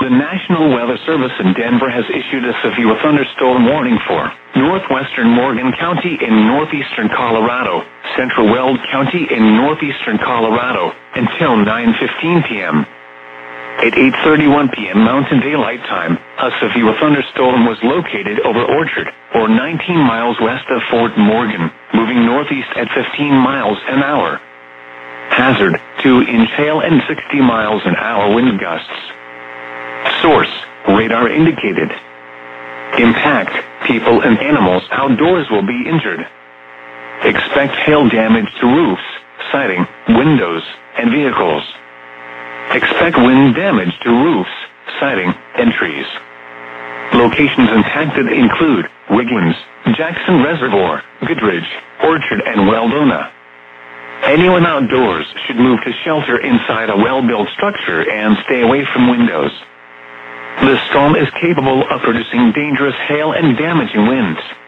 The National Weather Service in Denver has issued a severe thunderstorm warning for northwestern Morgan County in northeastern Colorado, central Weld County in northeastern Colorado, until 9:15 p.m. At 8:31 p.m. Mountain Daylight Time, a severe thunderstorm was located over Orchard, or 19 miles west of Fort Morgan, moving northeast at 15 miles an hour. Hazard, 2-inch hail and 60 miles an hour wind gusts. Source, radar indicated. Impact, people and animals outdoors will be injured. Expect hail damage to roofs, siding, windows, and vehicles. Expect wind damage to roofs, siding, and trees. Locations impacted include Wiggins, Jackson Reservoir, Goodridge, Orchard, and Weldona. Anyone outdoors should move to shelter inside a well-built structure and stay away from windows. The storm is capable of producing dangerous hail and damaging winds.